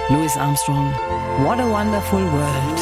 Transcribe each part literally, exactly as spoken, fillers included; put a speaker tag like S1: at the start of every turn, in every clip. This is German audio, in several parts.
S1: Louis Armstrong, What a Wonderful World.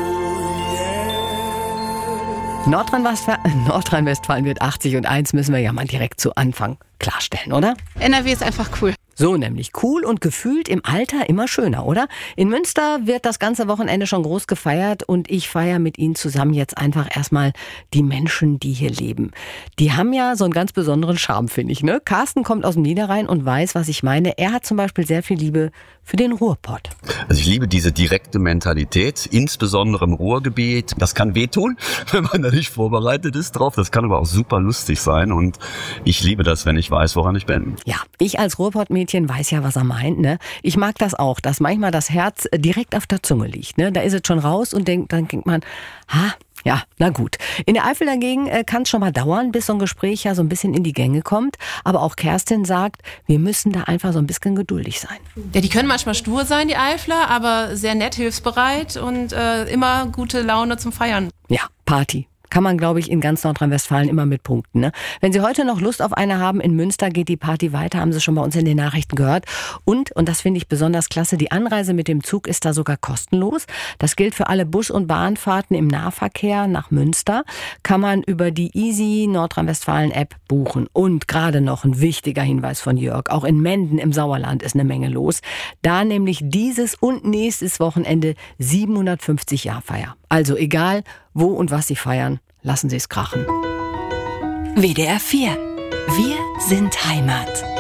S1: Nordrhein-Westfalen, Nordrhein-Westfalen wird achtzig und eins müssen wir ja mal direkt zu Anfang klarstellen, oder?
S2: N R W ist einfach cool.
S1: So nämlich, cool und gefühlt im Alter immer schöner, oder? In Münster wird das ganze Wochenende schon groß gefeiert und ich feiere mit Ihnen zusammen jetzt einfach erstmal die Menschen, die hier leben. Die haben ja so einen ganz besonderen Charme, finde ich, ne? Carsten kommt aus dem Niederrhein und weiß, was ich meine. Er hat zum Beispiel sehr viel Liebe für den Ruhrpott.
S3: Also ich liebe diese direkte Mentalität, insbesondere im Ruhrgebiet. Das kann wehtun, wenn man da nicht vorbereitet ist drauf. Das kann aber auch super lustig sein und ich liebe das, wenn ich weiß, woran ich bin.
S1: Ja, ich als Ruhrpottmädchen weiß ja, was er meint, ne? Ich mag das auch, dass manchmal das Herz direkt auf der Zunge liegt, ne? Da ist es schon raus und denkt, dann denkt man, ha, ja, na gut. In der Eifel dagegen äh, kann es schon mal dauern, bis so ein Gespräch ja so ein bisschen in die Gänge kommt. Aber auch Kerstin sagt, wir müssen da einfach so ein bisschen geduldig sein.
S2: Ja, die können manchmal stur sein, die Eifler, aber sehr nett, hilfsbereit und äh, immer gute Laune zum Feiern.
S1: Ja, Party. Kann man, glaube ich, in ganz Nordrhein-Westfalen immer mit punkten. Ne? Wenn Sie heute noch Lust auf eine haben, in Münster geht die Party weiter, haben Sie schon bei uns in den Nachrichten gehört. Und, und das finde ich besonders klasse, die Anreise mit dem Zug ist da sogar kostenlos. Das gilt für alle Bus- und Bahnfahrten im Nahverkehr nach Münster. Kann man über die Easy Nordrhein-Westfalen-App buchen. Und gerade noch ein wichtiger Hinweis von Jörg, auch in Menden im Sauerland ist eine Menge los. Da nämlich dieses und nächstes Wochenende siebenhundertfünfzig Jahr Feier. Also egal, wo und was Sie feiern, lassen Sie es krachen.
S4: W D R vier. Wir sind Heimat.